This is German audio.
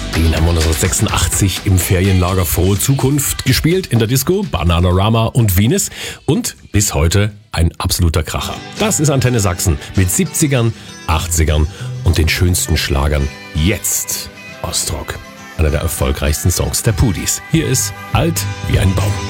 Den haben wir 1986 im Ferienlager Frohe Zukunft gespielt in der Disco, Bananarama und Venus und bis heute ein absoluter Kracher. Das ist Antenne Sachsen mit 70ern, 80ern und den schönsten Schlagern. Jetzt Ostrock, einer der erfolgreichsten Songs der Pudis. Hier ist Alt wie ein Baum.